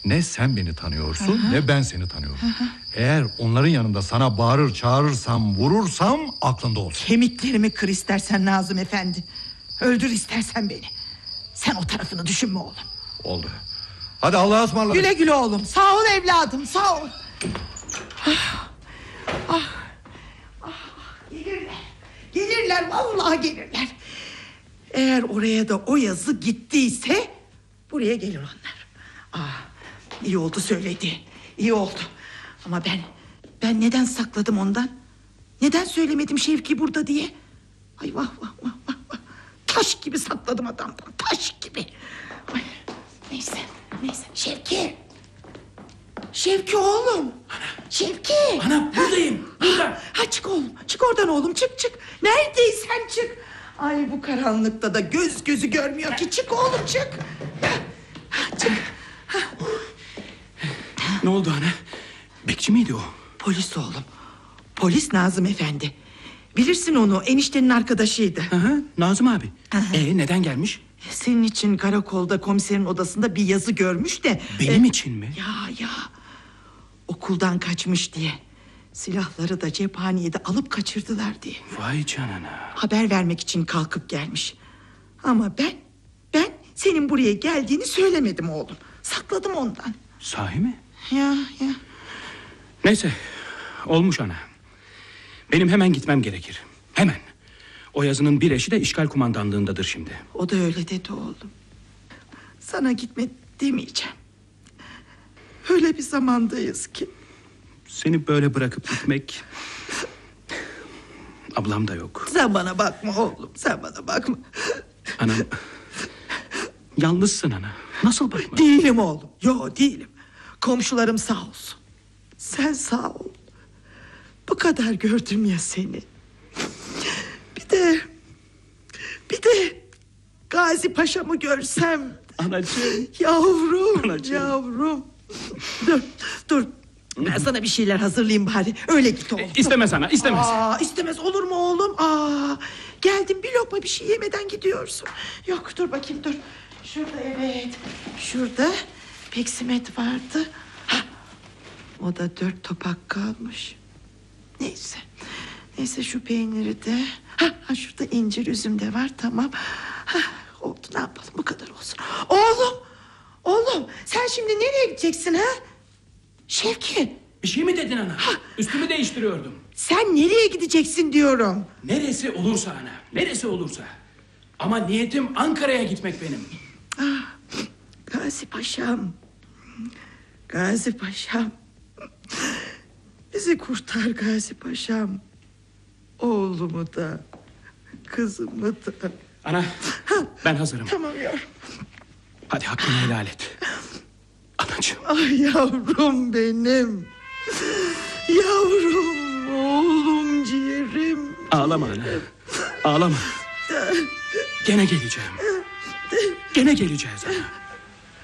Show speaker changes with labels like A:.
A: Ne sen beni tanıyorsun, ne ben seni tanıyorum. Eğer onların yanında sana bağırır çağırırsam, vurursam aklında olsun.
B: Kemiklerimi kır istersen Nazım Efendi. Öldür istersen beni. Sen o tarafını düşünme oğlum.
A: Oldu. Hadi Allah'a ısmarladık.
B: Güle güle oğlum. Sağ ol evladım, sağ ol. Gelirler. Gelirler, vallahi gelirler. Eğer oraya da o yazı gittiyse buraya gelir onlar. İyi oldu söyledi. İyi oldu. Ama ben neden sakladım ondan? Neden söylemedim Şevki burada diye? Ay vah vah vah vah, vah. Taş gibi sakladım adamdan, taş gibi. Ay, neyse Şevki. Şevki oğlum.
C: Ana.
B: Şevki.
C: Ana buradayım. Burada.
B: Ha çık oğlum. Çık oradan oğlum, çık. Neredeysen çık. Ay bu karanlıkta da göz gözü görmüyor ki. Çık oğlum, çık. Çık.
C: Ne oldu ana? Bekçi miydi o?
B: Polis oğlum. Polis Nazım Efendi. Bilirsin onu, eniştenin arkadaşıydı.
C: Nazım abi. Neden gelmiş?
B: Senin için karakolda komiserin odasında bir yazı görmüş de.
C: Benim için mi?
B: Ya. Okuldan kaçmış diye. Silahları da cephaneye de alıp kaçırdılar diye.
C: Vay canına.
B: Haber vermek için kalkıp gelmiş. Ama ben senin buraya geldiğini söylemedim oğlum. Sakladım ondan.
C: Sahi mi?
B: Ya.
C: Neyse. Olmuş ana. Benim hemen gitmem gerekir. Hemen. O yazının bir eşi de işgal kumandanlığındadır şimdi.
B: O da öyle dedi oğlum. Sana gitme demeyeceğim. Öyle bir zamandayız ki.
C: Seni böyle bırakıp gitmek... Ablam da yok.
B: Sen bana bakma oğlum, sen bana bakma.
C: Anam... Yalnızsın ana. Nasıl bakma?
B: Değilim oğlum, yo değilim. Komşularım sağ olsun. Sen sağ ol. Bu kadar gördüm ya seni. Bir de Gazi Paşa'mı görsem.
C: Anacığım.
B: Yavrum.
C: Anacığım.
B: Yavrum. Dur. Ben sana bir şeyler hazırlayayım bari. Öyle git oğlum.
C: İstemez ana, istemez.
B: İstemez olur mu oğlum? Geldim, bir lokma bir şey yemeden gidiyorsun. Yok, dur bakayım, dur. Şurada, evet. Şurada peksimet vardı. O da 4 topak kalmış. Neyse şu peyniri de. Şurada incir üzüm de var, tamam. Oldu, ne yapalım, bu kadar olsun. Oğlum sen şimdi nereye gideceksin ha? Şevki.
C: Bir şey mi dedin ana? Üstümü değiştiriyordum.
B: Sen nereye gideceksin diyorum.
C: Neresi olursa ana, neresi olursa. Ama niyetim Ankara'ya gitmek benim.
B: Gazi Paşam. Bizi kurtar Gazi Paşam. Oğlumu da, kızımı da.
C: Ana, ben hazırım.
B: Tamam yavrum.
C: Hadi hakkını helal et. Anacığım.
B: Ay yavrum benim. Yavrum, oğlum, ciğerim.
C: Ağlama ana. Ağlama. Gene geleceğim. Gene geleceğiz ana.